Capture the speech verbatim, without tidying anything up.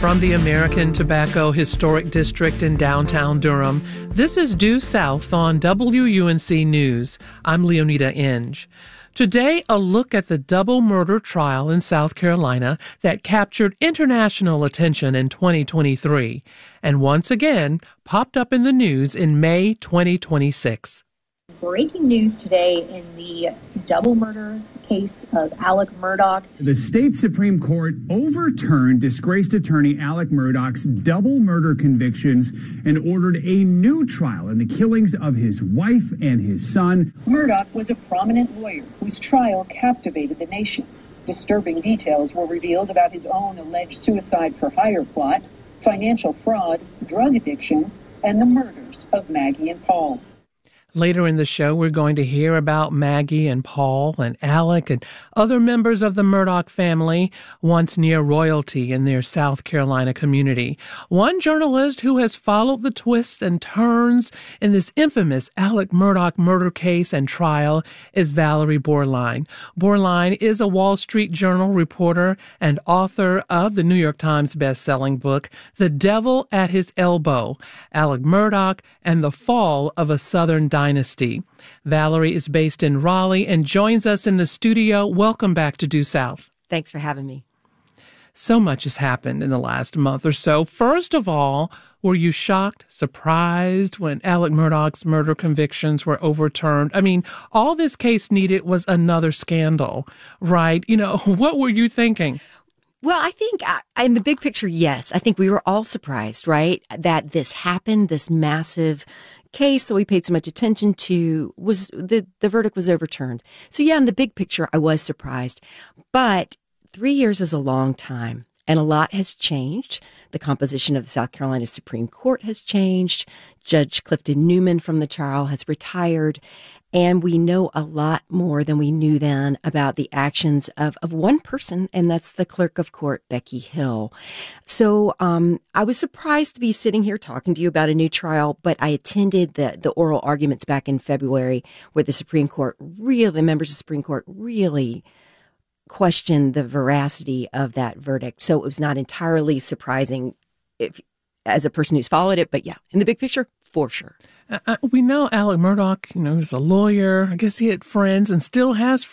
From the American Tobacco Historic District in downtown Durham, this is Due South on W U N C News. I'm Leonida Inge. Today, a look at the double murder trial in South Carolina that captured international attention in twenty twenty-three and once again popped up in the news in May twenty twenty-six. Breaking news today in the double murder case of Alec Murdaugh. The state Supreme Court overturned disgraced attorney Alec Murdaugh's double murder convictions and ordered a new trial in the killings of his wife and his son. Murdaugh was a prominent lawyer whose trial captivated the nation. Disturbing details were revealed about his own alleged suicide for hire plot, financial fraud, drug addiction, and the murders of Maggie and Paul. Later in the show, we're going to hear about Maggie and Paul and Alec and other members of the Murdaugh family, once near royalty in their South Carolina community. One journalist who has followed the twists and turns in this infamous Alec Murdaugh murder case and trial is Valerie Borline. Borline is a Wall Street Journal reporter and author of the New York Times best-selling book, The Devil at His Elbow, Alec Murdaugh and the Fall of a Southern Dynasty. Dynasty. Valerie is based in Raleigh and joins us in the studio. Welcome back to Due South. Thanks for having me. So much has happened in the last month or so. First of all, were you shocked, surprised when Alec Murdaugh's murder convictions were overturned? I mean, all this case needed was another scandal, right? You know, what were you thinking? Well, I think uh, in the big picture, yes. I think we were all surprised, right, that this happened, this massive case that we paid so much attention to, was the, the verdict was overturned. So yeah, in the big picture, I was surprised. But three years is a long time, and a lot has changed. The composition of the South Carolina Supreme Court has changed. Judge Clifton Newman from the trial has retired. And we know a lot more than we knew then about the actions of, of one person, and that's the clerk of court, Becky Hill. So um, I was surprised to be sitting here talking to you about a new trial, but I attended the, the oral arguments back in February where the Supreme Court really, the members of the Supreme Court really questioned the veracity of that verdict. So it was not entirely surprising if, as a person who's followed it, but yeah, in the big picture, for sure. Uh, we know Alec Murdaugh, you know, he's a lawyer. I guess he had friends and still has